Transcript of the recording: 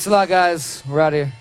Thanks a lot, guys. We're out of here.